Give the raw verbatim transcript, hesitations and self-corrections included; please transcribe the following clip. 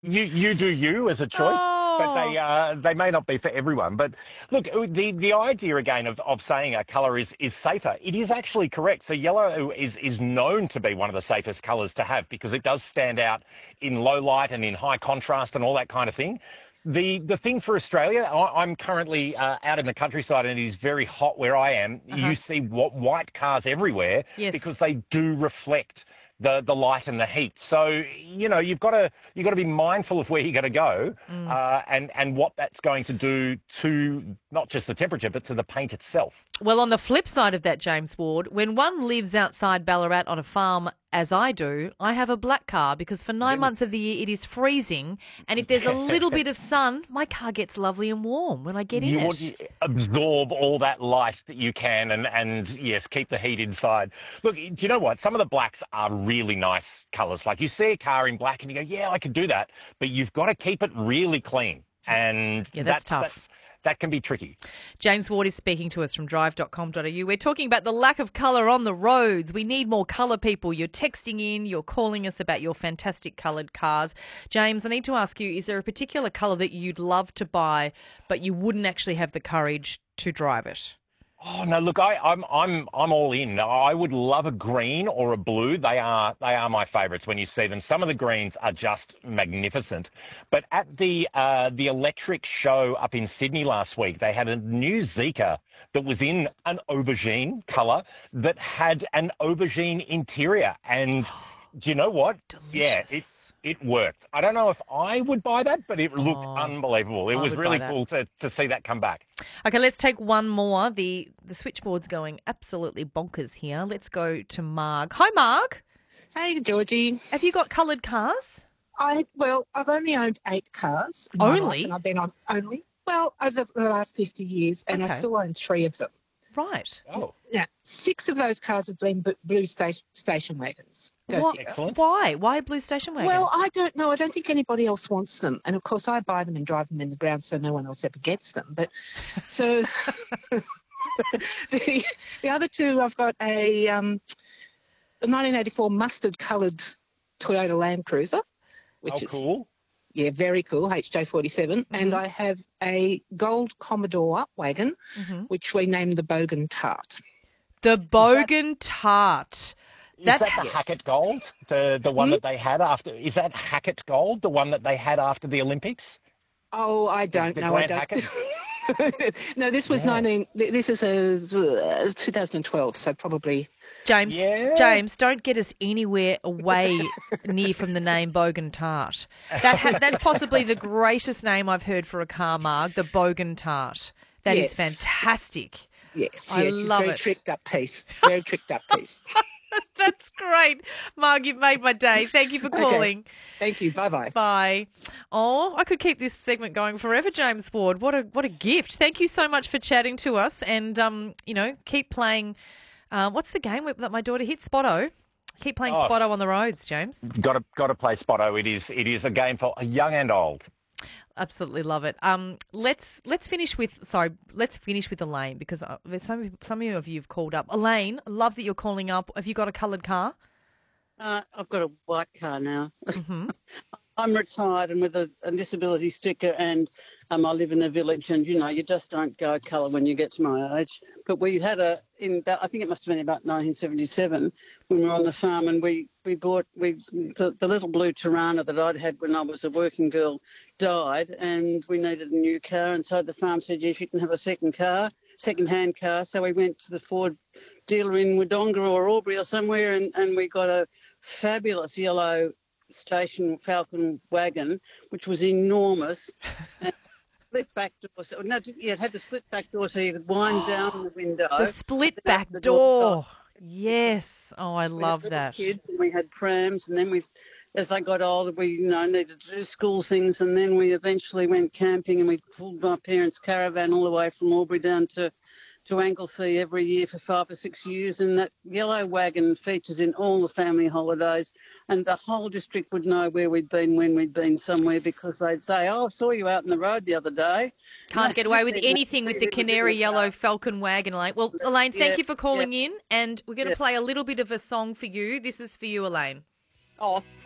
you you do you as a choice, but they Oh, uh, they may not be for everyone. But look, the the idea again of, of saying a colour is is safer, it is actually correct. So yellow is is known to be one of the safest colours to have because it does stand out in low light and in high contrast and all that kind of thing. The the thing for Australia, I, I'm currently uh, out in the countryside and it is very hot where I am. uh-huh. You see what white cars everywhere Yes. because they do reflect the the light and the heat. So you know you've got to you've got to be mindful of where you're going to go Mm. uh, and and what that's going to do to not just the temperature but to the paint itself. Well, on the flip side of that, James Ward, when one lives outside Ballarat on a farm, as I do, I have a black car because for nine months of the year it is freezing. And if there's a little bit of sun, my car gets lovely and warm when I get in You want it. to absorb all that light that you can and, and yes, keep the heat inside. Look, do you know what? Some of the blacks are really nice colours. Like you see a car in black and you go, yeah, I could do that. But you've got to keep it really clean. And Yeah, that's that, that, tough. that can be tricky. James Ward is speaking to us from drive dot com dot a u. We're talking about the lack of colour on the roads. We need more colour, people. You're texting in, you're calling us about your fantastic coloured cars. James, I need to ask you, is there a particular colour that you'd love to buy but you wouldn't actually have the courage to drive it? Oh no! Look, I, I'm I'm I'm all in. I would love a green or a blue. They are they are my favourites when you see them. Some of the greens are just magnificent. But at the uh, the electric show up in Sydney last week, they had a new Zeekr that was in an aubergine colour that had an aubergine interior. And do you know what? Yeah, it Delicious. it worked. I don't know if I would buy that, but it looked Oh, unbelievable. It I was would buy really that. cool to to see that come back. Okay, let's take one more. The the switchboard's going absolutely bonkers here. Let's go to Marg. Hi, Marg. Hey, Georgie. Have you got coloured cars? I well, I've only owned eight cars in my life, Only? and I've been on only well over the last fifty years, and I Okay. still own three of them. Right. Oh, Now, six of those cars have been b- blue station, station wagons. Go What? figure. excellent. Why? Why a blue station wagon? Well, I don't know. I don't think anybody else wants them, and of course, I buy them and drive them in the ground, so no one else ever gets them. But so the the other two, I've got a um, a nineteen eighty-four mustard coloured Toyota Land Cruiser, which Oh, is cool. yeah, very cool, H J forty-seven. And Mhm. I have a gold Commodore wagon, Mhm. which we named the Bogan Tart. The Bogan Tart. Is That that ha- the Hackett Gold, the the one Hmm? that they had after? Is that Hackett Gold, the one that they had after the Olympics? Oh, I The, don't the know. I Grant don't. Hackett. No, this was Yeah. nineteen. th- This is a uh, two thousand twelve, so probably. James, Yeah. James, don't get us anywhere away near from the name Bogan Tart. That ha- that's possibly the greatest name I've heard for a car, Marg, the Bogan Tart. That is Yes. fantastic. Yes, I yes, she's love very it. tricked up piece. Very tricked up piece. That's great. Marg, you've made my day. Thank you for Okay. calling. Thank you. Bye bye. Bye. Oh, I could keep this segment going forever, James Ward. What a what a gift. Thank you so much for chatting to us and um, you know, keep playing um, what's the game that my daughter hit? Spotto. Keep playing Oh. Spotto on the roads, James. Got to got to play Spotto. It is it is a game for young and old. Absolutely love it. Um, let's let's finish with sorry, let's finish with Elaine because uh, there's some some of you have called up. Elaine, love that you're calling up. Have you got a coloured car? Uh, I've got a white car now. Mm-hmm. I'm retired and with a, a disability sticker, and um, I live in the village. And you know, you just don't go colour when you get to my age. But we had a in about, I think it must have been about nineteen seventy-seven when we were on the farm, and we we bought we the, the little blue Tirana that I'd had when I was a working girl died, and we needed a new car. And so the farm said, yes, you can have a second car, second hand car. So we went to the Ford dealer in Wodonga or Albury or somewhere, and, and we got a fabulous yellow station Falcon wagon, which was enormous. And split back door. So, no, yeah, it had the split back door so you could wind down the window. The split and then back the door. stop. Yes. Oh, I We had love little that. Kids and we had prams, and then we, as they got older, we you know needed to do school things, and then we eventually went camping, and we pulled my parents' caravan all the way from Albury down to to Anglesea every year for five or six years, and that yellow wagon features in all the family holidays, and the whole district would know where we'd been when we'd been somewhere because they'd say, oh, I saw you out on the road the other day. Can't get away with They- they anything with the really do canary that. yellow Falcon wagon, Elaine. Well, Elaine, thank Yeah, you for calling in, and we're going to yeah. play a little bit of a song for you. This is for you, Elaine. Oh,